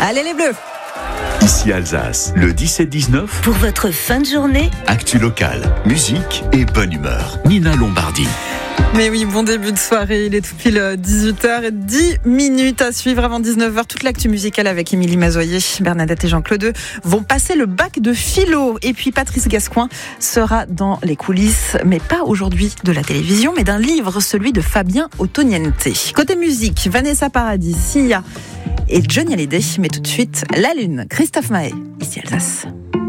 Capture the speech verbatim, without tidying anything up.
Allez les Bleus! Ici Alsace, le dix-sept dix-neuf. Pour votre fin de journée, actu locale, musique et bonne humeur. Nina Lombardi. Mais oui, bon début de soirée, il est tout pile dix-huit heures dix minutes à suivre avant dix-neuf heures. Toute l'actu musicale avec Émilie Mazoyer, Bernadette et Jean-Claude vont passer le bac de philo. Et puis Patrice Gascoin sera dans les coulisses, mais pas aujourd'hui de la télévision, mais d'un livre, celui de Fabien Ottoniente. Côté musique, Vanessa Paradis, Sia et Johnny Hallyday. Mais tout de suite, La Lune, Christophe Maé, ici Alsace.